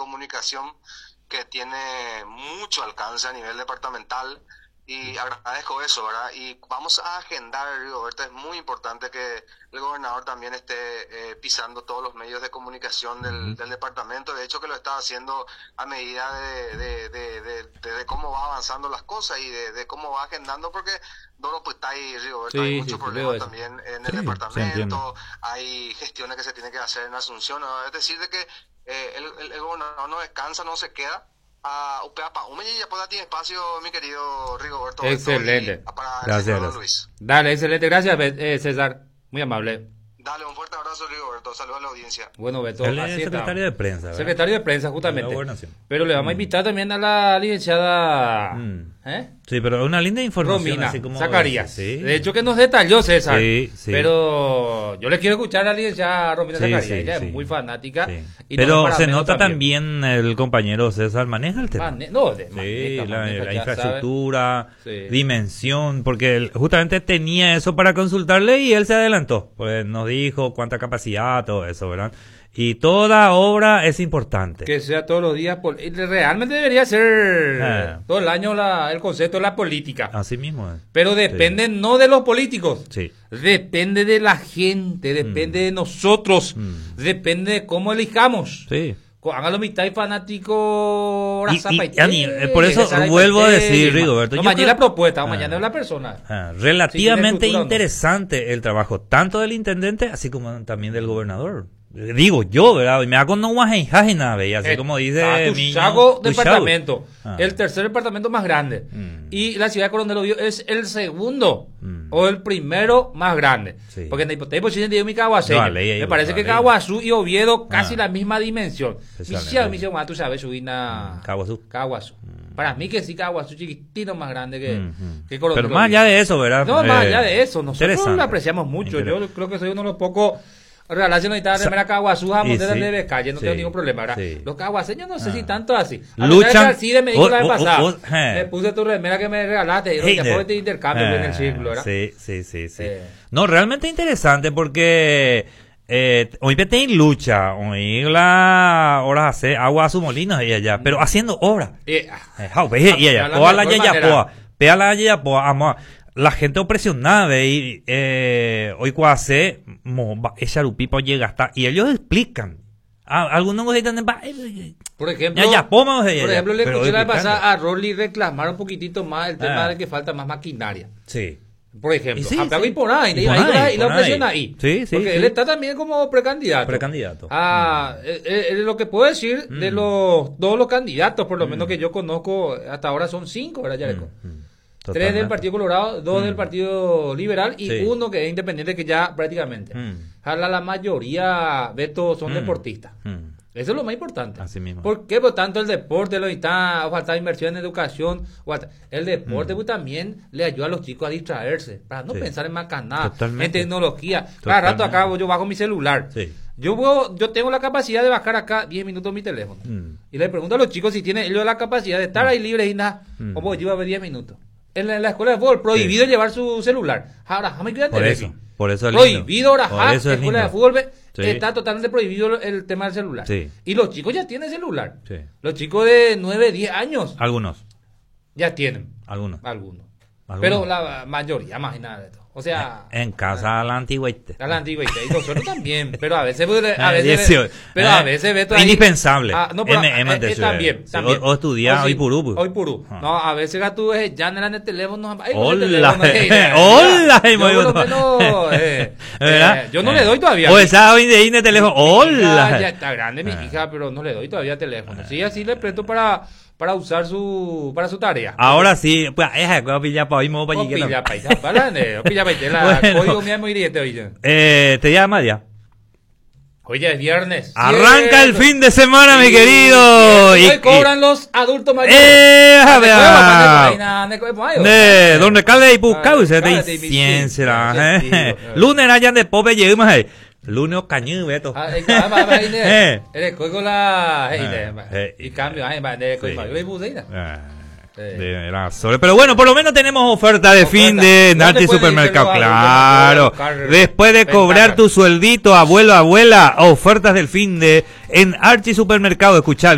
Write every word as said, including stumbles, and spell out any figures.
comunicación que tiene mucho alcance a nivel departamental. Y agradezco eso, ¿verdad? Y vamos a agendar, Rigoberto, es muy importante que el gobernador también esté eh, pisando todos los medios de comunicación del, del departamento. De hecho, que lo está haciendo a medida de, de, de, de, de, de cómo va avanzando las cosas y de, de cómo va agendando, porque Doro pues está ahí, Rigoberto, sí, hay muchos sí, problemas también en el sí, departamento, hay gestiones que se tienen que hacer en Asunción, ¿no? Es decir, de que eh, el, el, el gobernador no descansa, no se queda. Uh, Upeapa, un ya pueda tener espacio, mi querido Rigoberto. Excelente. Para gracias. Don Luis. Dale, excelente. Gracias, eh, César. Muy amable. Dale, un fuerte abrazo, Rigoberto. Saludos a la audiencia. Bueno, Beto. Él es secretario de prensa, ¿verdad? Secretario de prensa, justamente. Pero le vamos mm. a invitar también a la licenciada. Mm. ¿Eh? Sí, pero una linda información. Romina así como Zacarías. Sí. De hecho, que nos detalló César. Sí, sí. Pero yo le quiero escuchar a la licenciada Romina sí, Zacarías. Sí, ella sí. es muy fanática. Sí. Y pero no se nota también. también el compañero César maneja el tema. Mane no, de sí, maneja, la, maneja, la infraestructura, sí. dimensión, porque él justamente tenía eso para consultarle y él se adelantó. Pues nos dijo cuánta capacidad, todo eso, ¿verdad? Y toda obra es importante. Que sea todos los días. Realmente debería ser ah. todo el año la, el concepto de la política. Así mismo es. Pero depende sí. no de los políticos. Sí. Depende de la gente, depende mm. de nosotros, mm. depende de cómo elijamos. Sí. Hágalo mitad y fanático. Y, y, y, Ani, por eso vuelvo a decir, Rigoberto. No, mañana la propuesta, ah, mañana es la persona. Ah, relativamente sí, interesante no. el trabajo, tanto del intendente así como también del gobernador. Digo yo, ¿verdad? Y me hago no nada, así eh, como dice ah, mi Chago departamento, ah. el tercer departamento más grande. Mm. Y la ciudad de Coronel Oviedo es el segundo mm. o el primero más grande. Sí. Porque en la hipotética de mi Caguaseño, no, me parece no, que Caguazú y Oviedo casi ah. la misma dimensión. Michelle, Michelle, tú sabes, subir a Caguazú. Caguazú. Mm. Para mí que sí, Caguazú chiquitito más grande que, mm. que Coronel. Pero más allá de eso, ¿verdad? No, eh, más allá de eso. Nosotros lo apreciamos mucho. Yo creo que soy uno de los pocos. Relación ahorita de remera caguazú, a montar de Becalle, no sí, tengo ningún problema, ¿verdad? Sí. Los caguaseños no sé ah. si tanto así. A Luchan. Alcide me dijo la vez pasada. Me puse tu remera que me regalaste. Y hey, después te intercambio eh, en el círculo, ¿verdad? Sí, sí, sí, sí. Eh. No, realmente interesante porque eh, hoy te en lucha, hoy la hora hace agua a su molino y allá, pero haciendo obra. Eh, y allá, toda la yayapoa, pea la yayapoa, amor. La gente opresionada y eh, hoy cuase esa rupipa llega hasta y ellos explican a, algunos por ejemplo ya, ya, poma, por ya, ejemplo ya, le escuché la pasada a Rolly reclamar un poquitito más el tema ah. de que falta más maquinaria sí por ejemplo, sí, sí. y por ahí, y, por ahí, ahí, y la presión ahí. Sí, sí, porque sí. él está también como precandidato. Precandidato. Ah, mm. eh, eh, lo que puedo decir mm. de los todos los candidatos, por lo mm. menos que yo conozco, hasta ahora son cinco, ¿verdad, Yareco? Mm. Mm. Totalmente. Tres del Partido Colorado, dos mm. del Partido Liberal y sí. uno que es independiente que ya prácticamente. Mm. La, la mayoría, Beto, son mm. deportistas. Mm. Eso es lo más importante. Así mismo. ¿Por qué? Por tanto el deporte, lo está, falta inversión en educación. El deporte mm. pues, también le ayuda a los chicos a distraerse, para no sí. pensar en macanada, en tecnología. Cada rato acá yo bajo mi celular. Sí. Yo puedo, yo tengo la capacidad de bajar acá diez minutos mi teléfono. Mm. Y le pregunto a los chicos si tienen ellos la capacidad de estar mm. ahí libres y nada. Mm. ¿Cómo yo iba a ver diez minutos? En la, en la escuela de fútbol, prohibido sí. llevar su celular. Ahora, me cuidan por eso, por eso es prohibido ahora, en la escuela lindo. de fútbol sí. está totalmente prohibido el tema del celular. Sí. Y los chicos ya tienen celular. Sí. Los chicos de nueve, diez años. Algunos. Ya tienen. Algunos. Algunos. ¿Algunos? Pero la mayoría, más y nada de todo. O sea, en casa a la antigüita. A la antigüita. Y nosotros también. Pero a veces, a veces, pero a veces ve ahí, indispensable. Ah, no, pero, M, M, eh, eh, también, sí, también. O, o estudiar hoy purú. Hoy purú. Ah. No, a veces tú ves ya en el teléfono. Ay, hola. Hola. Yo por lo menos, eh, eh, yo no eh. le doy todavía. O esa hoy de el teléfono. Hola. Ya está grande mi hija, pero no le doy todavía teléfono. Sí, así le presto para para usar su para su tarea. Ahora sí, pues es que pilla para irme para allí. Pilla para allá, para pilla para allá. Código mío muy directo, oye. Eh, te llama ya. Hoy es viernes. Arranca el fin de semana, sí, mi querido. Y hoy cobran y, los adultos mayores. Eh, a ver. De donde cale y buscado se te ciencia. Lunes allá de pobre llegamos ahí. Lunes cañón, Beto. Ah, eh, eres con la y cambio, ay, de con pero bueno, por lo menos tenemos oferta de fin de Archie Supermercado. Claro. Después de cobrar tu sueldito, abuelo, abuela, ofertas del fin de en Archie Supermercado. Escuchad.